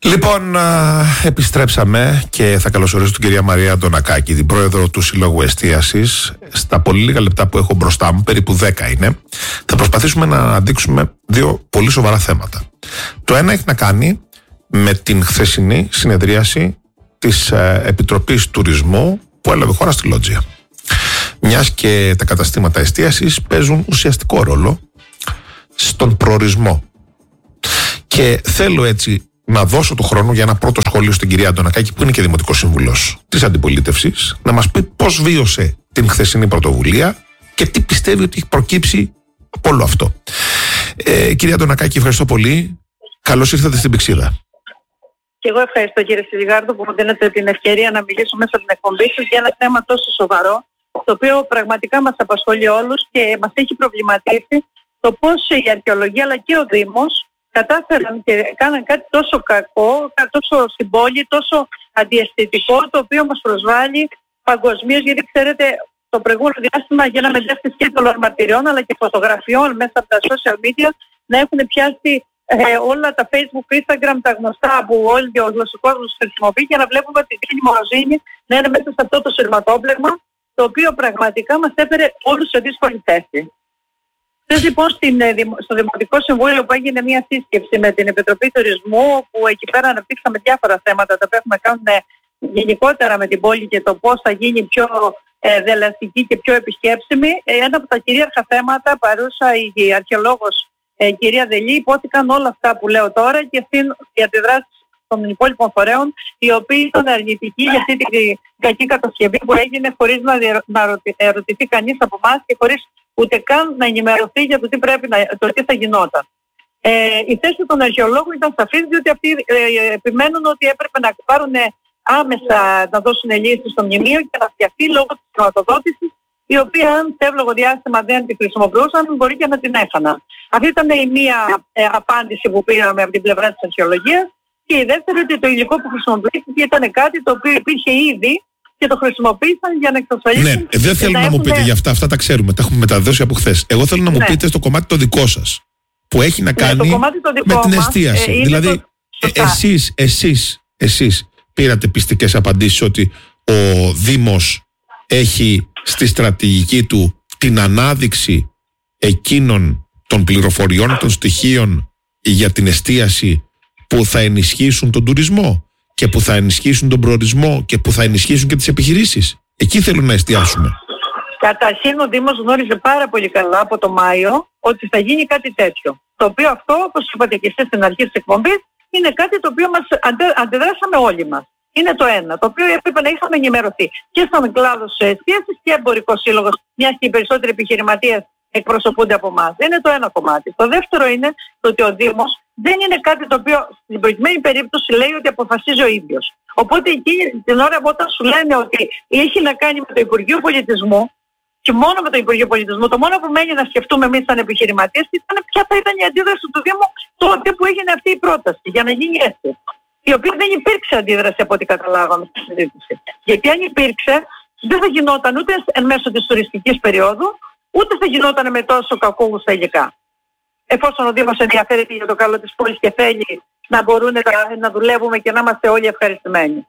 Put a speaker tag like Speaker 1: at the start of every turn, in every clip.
Speaker 1: Λοιπόν, επιστρέψαμε και θα καλωσορίσω την κυρία Μαρία Αντωνακάκη, την πρόεδρο του Συλλόγου Εστίασης. Στα πολύ λίγα λεπτά που έχω μπροστά μου, περίπου 10 είναι, θα προσπαθήσουμε να αναδείξουμε δύο πολύ σοβαρά θέματα. Το ένα έχει να κάνει με την χθεσινή συνεδρίαση της Επιτροπής Τουρισμού που έλαβε χώρα στη Λότζια. Μιας και τα καταστήματα εστίασης παίζουν ουσιαστικό ρόλο στον προορισμό. Και θέλω έτσι να δώσω το χρόνο για ένα πρώτο σχόλιο στην κυρία Αντωνακάκη, που είναι και Δημοτικός Σύμβουλος της Αντιπολίτευσης, να μας πει πώς βίωσε την χθεσινή πρωτοβουλία και τι πιστεύει ότι έχει προκύψει από όλο αυτό. Κυρία Αντωνακάκη, ευχαριστώ πολύ. Καλώς ήρθατε στην Πυξίδα.
Speaker 2: Και εγώ ευχαριστώ, κύριε Σιλιγάρδο, που μου δίνετε την ευκαιρία να μιλήσω μέσα από την εκπομπή σας για ένα θέμα τόσο σοβαρό, το οποίο πραγματικά μας απασχολεί όλους και μας έχει προβληματίσει το πώς η αρχαιολογία αλλά και ο Δήμος κατάφεραν και κάναν κάτι τόσο κακό, τόσο στην πόλη, τόσο αντιαισθητικό, το οποίο μας προσβάλλει παγκοσμίως, γιατί ξέρετε το προηγούμενο διάστημα γίναμε δεύτερη σκέτολων μαρτυριών αλλά και φωτογραφιών μέσα από τα social media να έχουν πιάσει όλα τα Facebook, Instagram, τα γνωστά που όλοι ο γλωσσοκόσμος χρησιμοποιεί, για να βλέπουμε την Κλίνη Μοροζίνη να είναι μέσα σε αυτό το σειρματόπλεγμα, το οποίο πραγματικά μας έφερε όλους σε δύσκολη θέση. Χθες λοιπόν στο Δημοτικό Συμβούλιο που έγινε μια σύσκεψη με την Επιτροπή Τουρισμού, που εκεί πέρα αναπτύξαμε διάφορα θέματα τα οποία έχουμε κάνει γενικότερα με την πόλη και το πώς θα γίνει πιο δελαστική και πιο επισκέψιμη. Ένα από τα κυρίαρχα θέματα, παρούσα η αρχαιολόγος κυρία Δελή, υπόθηκαν όλα αυτά που λέω τώρα και οι αντιδράσεις των υπόλοιπων φορέων, οι οποίοι ήταν αρνητικοί για αυτή την κακή κατασκευή που έγινε χωρίς να ερωτηθεί κανείς από εμάς και χωρίς ούτε καν να ενημερωθεί για το τι θα γινόταν. Η θέση των αρχαιολόγων ήταν σαφής, διότι αυτοί επιμένουν ότι έπρεπε να πάρουν άμεσα, να δώσουν λύση στο μνημείο και να φτιαχτεί λόγω της χρηματοδότησης, η οποία αν σε εύλογο διάστημα δεν τη χρησιμοποιούσαν, μπορεί και να την έχαναν. Αυτή ήταν η μία απάντηση που πήραμε από την πλευρά της αρχαιολογίας. Και η δεύτερη, ότι το υλικό που χρησιμοποιήθηκε ήταν κάτι το οποίο υπήρχε ήδη και το χρησιμοποίησαν για να εξασφαλίσουν.
Speaker 1: Ναι, δεν θέλω να μου πείτε για αυτά τα ξέρουμε, τα έχουμε μεταδώσει από χθες. Εγώ θέλω να μου πείτε στο κομμάτι το δικό σας, που έχει να κάνει με την εστίαση. Δηλαδή, εσείς πήρατε πιστικές απαντήσεις ότι ο Δήμος έχει στη στρατηγική του την ανάδειξη εκείνων των πληροφοριών, των στοιχείων για την εστίαση που θα ενισχύσουν τον τουρισμό και που θα ενισχύσουν τον προορισμό και που θα ενισχύσουν και τις επιχειρήσεις. Εκεί θέλουν να εστιάσουμε.
Speaker 2: Καταρχήν ο Δήμος γνώριζε πάρα πολύ καλά από το Μάιο ότι θα γίνει κάτι τέτοιο. Το οποίο αυτό, όπως είπατε και εσείς στην αρχή της εκπομπής, είναι κάτι το οποίο μας αντιδράσαμε όλοι μας. Είναι το ένα, το οποίο έπρεπε να είχαμε ενημερωθεί και στον κλάδο της εστίασης και εμπορικός σύλλογος, μιας και οι περισσότεροι επιχειρηματίες εκπροσωπούνται από εμάς. Είναι το ένα κομμάτι. Το δεύτερο είναι το ότι ο Δήμος δεν είναι κάτι το οποίο στην προηγουμένη περίπτωση λέει ότι αποφασίζει ο ίδιος. Οπότε εκείνη την ώρα όταν σου λένε ότι έχει να κάνει με το Υπουργείο Πολιτισμού και μόνο με το Υπουργείο Πολιτισμού, το μόνο που μένει να σκεφτούμε εμείς σαν επιχειρηματίες ήταν ποια θα ήταν η αντίδραση του Δήμου τότε που έγινε αυτή η πρόταση για να γίνει έτσι. Η οποία δεν υπήρξε αντίδραση από ό,τι καταλάβαμε στη συζήτηση. Γιατί αν υπήρξε, δεν θα γινόταν ούτε εν μέσω της τουριστικής περίοδου, ούτε θα γινόταν με τόσο κακόγουστα υλικά. Εφόσον ο Δήμος ενδιαφέρεται για το καλό της πόλης και θέλει να μπορούν να δουλεύουμε και να είμαστε όλοι ευχαριστημένοι.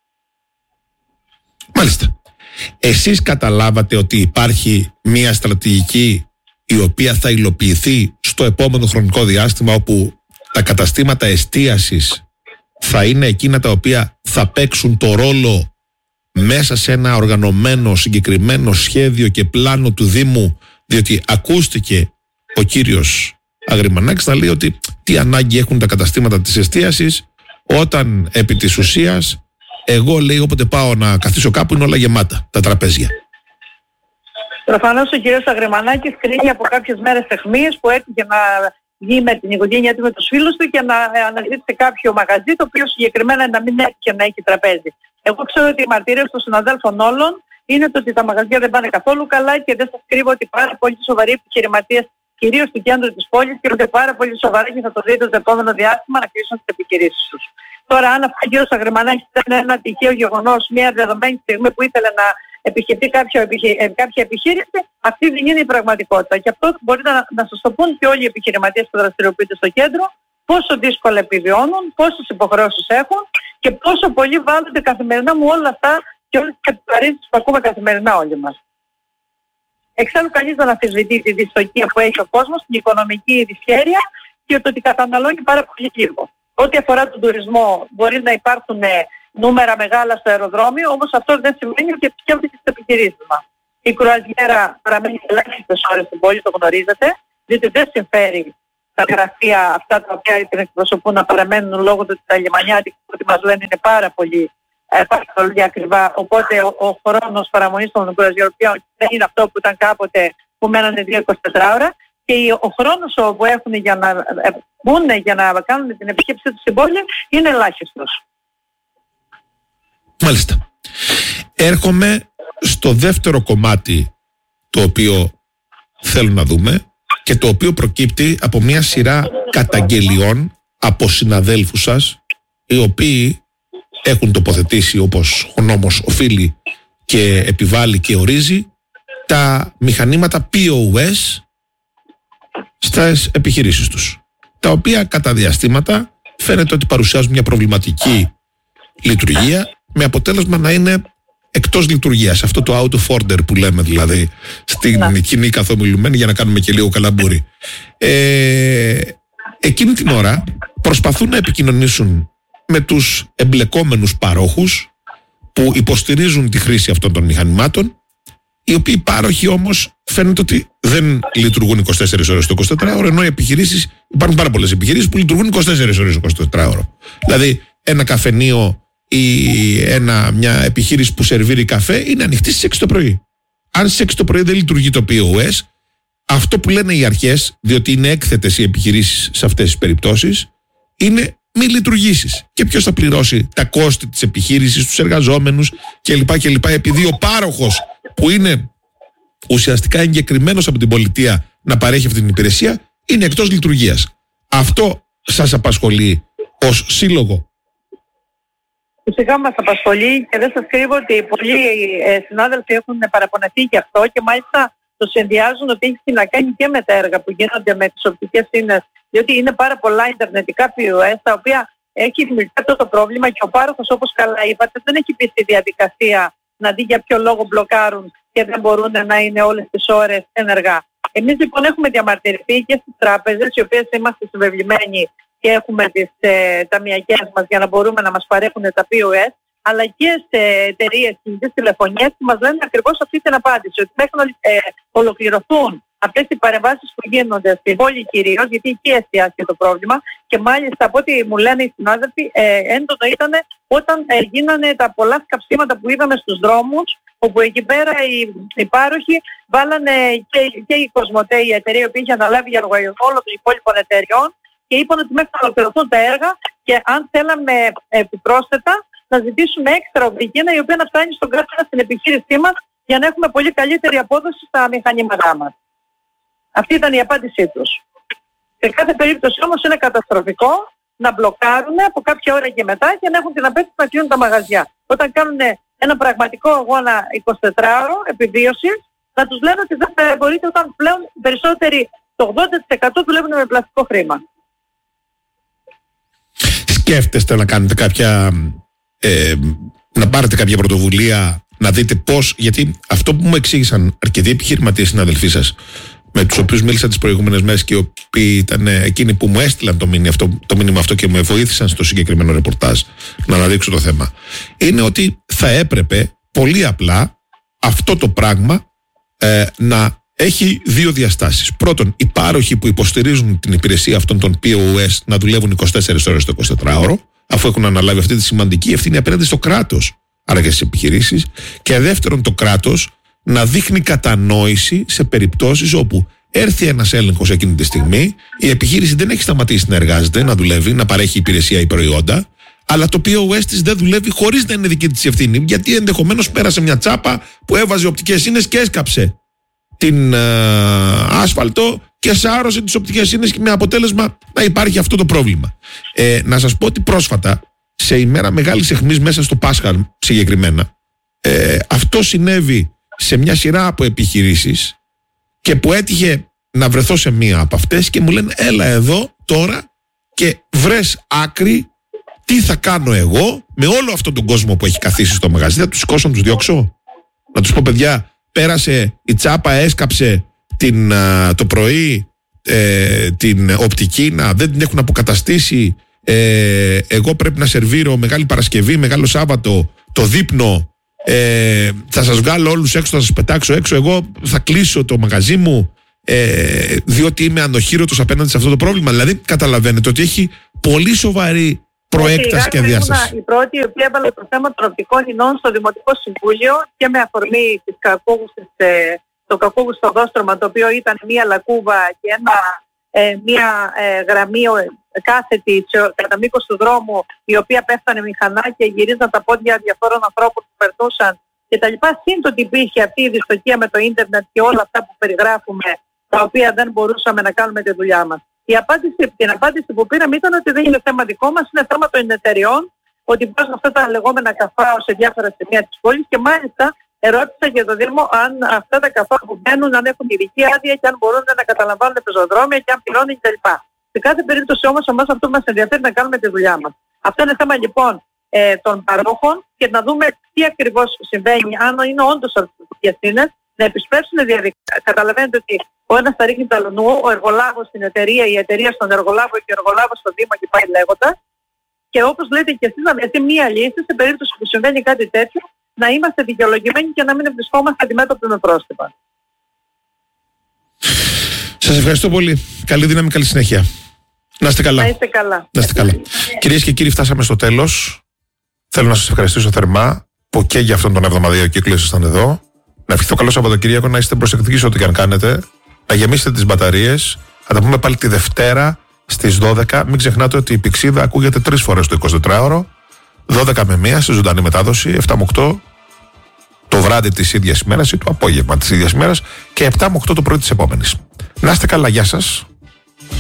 Speaker 1: Μάλιστα. Εσείς καταλάβατε ότι υπάρχει μια στρατηγική η οποία θα υλοποιηθεί στο επόμενο χρονικό διάστημα, όπου τα καταστήματα εστίασης θα είναι εκείνα τα οποία θα παίξουν το ρόλο μέσα σε ένα οργανωμένο συγκεκριμένο σχέδιο και πλάνο του Δήμου, διότι ακούστηκε ο κύριος Αγριμανάκης να λέει ότι τι ανάγκη έχουν τα καταστήματα της εστίασης όταν επί της ουσίας εγώ, λέει, όποτε πάω να καθίσω κάπου είναι όλα γεμάτα τα τραπέζια.
Speaker 2: Προφανώς ο κύριος Αγριμανάκης κρίνει από κάποιες μέρες αιχμίες που έτυχε να βγει με την οικογένειά του, με τους φίλους του και να αναζητήσει κάποιο μαγαζί το οποίο συγκεκριμένα να μην έτυχε να έχει τραπέζι. Εγώ ξέρω ότι οι μαρτυρίες των συναδέλφων όλων είναι το ότι τα μαγαζιά δεν πάνε καθόλου καλά και δεν σας κρύβω ότι πάρα πολύ σοβαροί επιχειρηματίες, κυρίως στο κέντρο της πόλης, και πάρα πολύ σοβαρά και θα το δείτε το επόμενο διάστημα να κλείσουν τις επιχειρήσεις τους. Τώρα, αν αυτό ο κύριος Αγριμανάκης ήταν ένα τυχαίο γεγονός, μια δεδομένη στιγμή που ήθελε να επιχειρηθεί κάποια επιχείρηση, αυτή δεν είναι η πραγματικότητα. Και αυτό μπορεί να σας το πούν και όλοι οι επιχειρηματίες που δραστηριοποιούνται στο κέντρο, πόσο δύσκολα επιβιώνουν, πόσες υποχρεώσεις έχουν και πόσο πολύ βάλλονται καθημερινά με όλα αυτά και όλες τις επιβαρύνσεις που ακούμε καθημερινά όλοι μας. Εξάλλου κανείς δεν αμφισβητεί τη δυστοκία που έχει ο κόσμος, την οικονομική δυσχέρεια και το ότι καταναλώνει πάρα πολύ λίγο. Ό,τι αφορά τον τουρισμό, μπορεί να υπάρχουν νούμερα μεγάλα στο αεροδρόμιο, όμως αυτό δεν σημαίνει ότι επισκέπτεται τις επιχειρήσεις μας. Η κρουαζιέρα παραμένει ελάχιστες ώρες στην πόλη, το γνωρίζετε, διότι δεν συμφέρει τα γραφεία αυτά τα οποία την εκπροσωπούν να παραμένουν λόγω του ότι τα λιμανιάτικα που μας λένε είναι πάρα πολύ ακριβά. Οπότε ο χρόνος παραμονής των κρουαζιεροπλοίων δεν είναι αυτό που ήταν κάποτε που μένανε 2-24 ώρα. Και ο χρόνος που έχουν για να μπουν για να κάνουν την επισκέψη του στην πόλη είναι ελάχιστος.
Speaker 1: Μάλιστα. Έρχομαι στο δεύτερο κομμάτι το οποίο θέλω να δούμε και το οποίο προκύπτει από μια σειρά καταγγελιών από συναδέλφους σας οι οποίοι έχουν τοποθετήσει, όπως ο νόμος οφείλει και επιβάλλει και ορίζει, τα μηχανήματα POS στις επιχειρήσεις τους, τα οποία κατά διαστήματα φαίνεται ότι παρουσιάζουν μια προβληματική λειτουργία με αποτέλεσμα να είναι εκτός λειτουργίας. Αυτό το out of order που λέμε δηλαδή στην κοινή καθομιλουμένη, για να κάνουμε και λίγο καλαμπούρι. Εκείνη την ώρα προσπαθούν να επικοινωνήσουν με τους εμπλεκόμενους παρόχους που υποστηρίζουν τη χρήση αυτών των μηχανημάτων, οι οποίοι πάροχοι όμως φαίνεται ότι δεν λειτουργούν 24 ώρες το 24ωρο, ενώ οι επιχειρήσεις, υπάρχουν πάρα πολλές επιχειρήσεις που λειτουργούν 24 ώρες το 24ωρο. Δηλαδή ένα καφενείο ή μια επιχείρηση που σερβίρει καφέ είναι ανοιχτή στις 6 το πρωί. Αν στις 6 το πρωί δεν λειτουργεί το POS, αυτό που λένε οι αρχές, διότι είναι έκθετες οι επιχειρήσεις σε αυτές τις περιπτώσεις, είναι μη λειτουργήσεις. Και ποιος θα πληρώσει τα κόστη της επιχείρησης, τους εργαζόμενους κλπ. Επειδή ο πάροχος που είναι ουσιαστικά εγκεκριμένος από την πολιτεία να παρέχει αυτή την υπηρεσία είναι εκτός λειτουργίας. Αυτό σας απασχολεί ως σύλλογο?
Speaker 2: Φυσικά μας απασχολεί και δεν σας κρύβω ότι πολλοί συνάδελφοι έχουν παραπονεθεί γι' αυτό και μάλιστα το συνδυάζουν ότι έχει να κάνει και με τα έργα που γίνονται με τις οπτικές ίνες, διότι είναι πάρα πολλά ιντερνετικά POS τα οποία έχει δημιουργηθεί αυτό το πρόβλημα και ο πάροχος, όπως καλά είπατε, δεν έχει πει στη διαδικασία να δει για ποιο λόγο μπλοκάρουν και δεν μπορούν να είναι όλες τις ώρες ενεργά. Εμείς λοιπόν έχουμε διαμαρτυρηθεί και στις τράπεζες, οι οποίες είμαστε συμβεβλημένοι και έχουμε τις ταμιακές μας για να μπορούμε να μας παρέχουν τα POS, αλλά και σε εταιρείες κινητής τηλεφωνίας που μας λένε ακριβώς αυτή την απάντηση, ότι μέχρι να ολοκληρωθούν αυτές οι παρεμβάσεις που γίνονται στην πόλη κυρίως, γιατί εκεί εστιάστηκε το πρόβλημα και μάλιστα από ό,τι μου λένε οι συνάδελφοι, έντονο ήταν όταν γίνανε τα πολλά σκαψίματα που είδαμε στους δρόμους, όπου εκεί πέρα οι πάροχοι βάλανε και η Κοσμοτέ, η εταιρεία που είχε αναλάβει για λογαριασμό όλων των υπόλοιπων εταιριών, και είπαν ότι μέχρι να ολοκληρωθούν τα έργα και αν θέλαμε επιπρόσθετα να ζητήσουμε έξτρα οδηγία η οποία να φτάνει στον κράτορα στην επιχείρησή μας για να έχουμε πολύ καλύτερη απόδοση στα μηχανήματά μας. Αυτή ήταν η απάντησή τους. Σε κάθε περίπτωση όμως είναι καταστροφικό να μπλοκάρουν από κάποια ώρα και μετά και να έχουν την απέτηση να κλείνουν τα μαγαζιά. Όταν κάνουν ένα πραγματικό αγώνα 24ωρο επιβίωσης, να τους λένε ότι δεν θα μπορείτε όταν πλέον περισσότεροι, το 80% δουλεύουν με πλαστικό χρήμα.
Speaker 1: Σκέφτεστε να κάνετε να πάρετε κάποια πρωτοβουλία, να δείτε πώς, γιατί αυτό που μου εξήγησαν αρκετοί επιχειρηματίες συναδελφοί σας, με τους οποίους μίλησα τις προηγούμενες μέρες και οι οποίοι ήταν εκείνοι που μου έστειλαν το μήνυμα αυτό και με βοήθησαν στο συγκεκριμένο ρεπορτάζ να αναδείξω το θέμα, είναι ότι θα έπρεπε πολύ απλά αυτό το πράγμα να έχει δύο διαστάσεις. Πρώτον, οι πάροχοι που υποστηρίζουν την υπηρεσία αυτών των POS να δουλεύουν 24 ώρες το 24ωρο, αφού έχουν αναλάβει αυτή τη σημαντική ευθύνη απέναντι στο κράτος, άρα και στις επιχειρήσεις. Και δεύτερον, το κράτος να δείχνει κατανόηση σε περιπτώσεις όπου έρθει ένας έλεγχος εκείνη τη στιγμή, η επιχείρηση δεν έχει σταματήσει να εργάζεται, να δουλεύει, να παρέχει υπηρεσία ή προϊόντα, αλλά το POS της δεν δουλεύει χωρίς να είναι δική της ευθύνη, γιατί ενδεχομένως πέρασε μια τσάπα που έβαζε οπτικές ίνες και έσκαψε την άσφαλτο και σάρωσε τις οπτικές ίνες με αποτέλεσμα να υπάρχει αυτό το πρόβλημα. Να σας πω ότι πρόσφατα, σε ημέρα μεγάλης αιχμής μέσα στο Πάσχα συγκεκριμένα, αυτό συνέβη σε μια σειρά από επιχειρήσεις και που έτυχε να βρεθώ σε μία από αυτές και μου λένε έλα εδώ τώρα και βρες άκρη τι θα κάνω εγώ με όλο αυτόν τον κόσμο που έχει καθίσει στο μαγαζί. Θα τους σηκώσω να τους διώξω? Να τους πω, παιδιά, πέρασε η τσάπα, έσκαψε το πρωί την οπτική, δεν την έχουν αποκαταστήσει, εγώ πρέπει να σερβίρω Μεγάλη Παρασκευή, Μεγάλο Σάββατο, το δείπνο, θα σας βγάλω όλους έξω, θα σας πετάξω έξω, εγώ θα κλείσω το μαγαζί μου διότι είμαι ανοχήρωτος απέναντι σε αυτό το πρόβλημα. Δηλαδή καταλαβαίνετε ότι έχει πολύ σοβαρή προέκταση και διάσταση.
Speaker 2: Ήμουν η πρώτη η οποία έβαλε το θέμα των οπτικών ινών στο Δημοτικό Συμβούλιο και με αφορμή το κακούγουστο δόστρωμα, το οποίο ήταν μία λακκούβα και μία γραμμή κάθετη κατά μήκος του δρόμου, η οποία πέφτανε μηχανά και γυρίζαν τα πόδια διαφόρων ανθρώπων που περνούσαν κτλ. Σύντομα υπήρχε αυτή η δυστοκία με το ίντερνετ και όλα αυτά που περιγράφουμε, τα οποία δεν μπορούσαμε να κάνουμε τη δουλειά μας. Την απάντηση που πήραμε ήταν ότι δεν είναι θέμα δικό μας, είναι θέμα των εταιριών, ότι βάζουν αυτά τα λεγόμενα καφάο σε διάφορα σημεία της πόλης και μάλιστα ερώτησα για το Δήμο αν αυτά τα καφάο που μπαίνουν, αν έχουν ειδική άδεια και αν μπορούν να καταλαμβάνουν πεζοδρόμια και αν πληρώνουν κτλ. Σε κάθε περίπτωση όμως εμάς αυτό που μας ενδιαφέρει να κάνουμε τη δουλειά μας. Αυτό είναι θέμα λοιπόν των παρόχων και να δούμε τι ακριβώς συμβαίνει, αν είναι όντως ευθύνες, να επισπεύσουν διαδικασία. Καταλαβαίνετε ότι ο ένας θα ρίχνει το αλλονού, ο εργολάβος στην εταιρεία, η εταιρεία στον εργολάβο και ο εργολάβος στον Δήμο και πάει λέγοντας. Και όπως λέτε και εσείς, να βρεθεί μία λύση σε περίπτωση που συμβαίνει κάτι τέτοιο, να είμαστε δικαιολογημένοι και να μην βρισκόμαστε αντιμέτωποι με πρόστιμα.
Speaker 1: Σας ευχαριστώ πολύ. Καλή δύναμη, καλή συνέχεια. Να είστε καλά.
Speaker 2: Να είστε καλά.
Speaker 1: Να είστε καλά. Κυρίες και κύριοι, φτάσαμε στο τέλος. Θέλω να σας ευχαριστήσω θερμά που και για αυτόν τον εβδομαδιαίο κύκλο ήσασταν εδώ. Να ευχηθώ καλό Σαββατοκύριακο, να είστε προσεκτικοί σε ό,τι και αν κάνετε. Να γεμίσετε τις μπαταρίες. Θα τα πούμε πάλι τη Δευτέρα στις 12. Μην ξεχνάτε ότι η Πηξίδα ακούγεται 3 φορές το 24ωρο. 12 με 1 στη ζωντανή μετάδοση, 7 με 8 το βράδυ της ίδιας ημέρας ή το απόγευμα της ίδιας ημέρας και 7 με 8 το πρωί της επόμενης. Να είστε καλά, γεια σας.